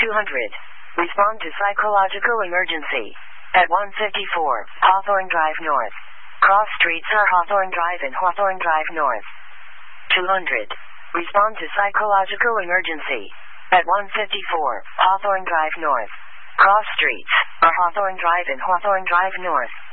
200. Respond to psychological emergency. At 154, Hawthorne Drive North. Cross streets are Hawthorne Drive and Hawthorne Drive North. 200. Respond to psychological emergency. At 154, Hawthorne Drive North. Cross streets are Hawthorne Drive and Hawthorne Drive North.